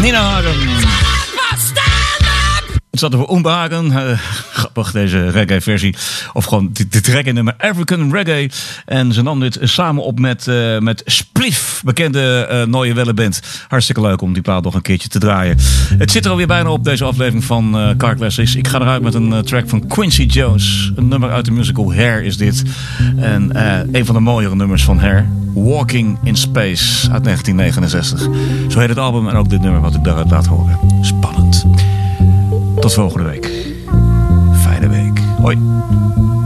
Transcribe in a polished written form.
Nina Hagen. Het zat er voor Unbehagen. Grappig, deze reggae-versie. Of gewoon dit reggae-nummer African Reggae. En ze nam dit samen op met Spliff, bekende Nooie Welle band. Hartstikke leuk om die plaat nog een keertje te draaien. Het zit er alweer bijna op, deze aflevering van Car Classics. Ik ga eruit met een track van Quincy Jones. Een nummer uit de musical Hair is dit. En een van de mooiere nummers van Hair. Walking in Space uit 1969. Zo heet het album en ook dit nummer wat ik daaruit laat horen. Spannend. Tot volgende week. Fijne week. Hoi.